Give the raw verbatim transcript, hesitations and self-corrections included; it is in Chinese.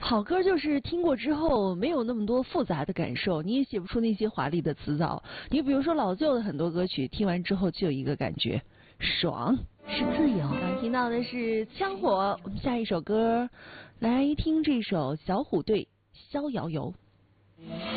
好歌就是听过之后没有那么多复杂的感受，你也写不出那些华丽的词藻。你比如说老旧的很多歌曲，听完之后就有一个感觉，爽，是自由。刚听到的是枪火，我们下一首歌来听这首小虎队《逍遥游》。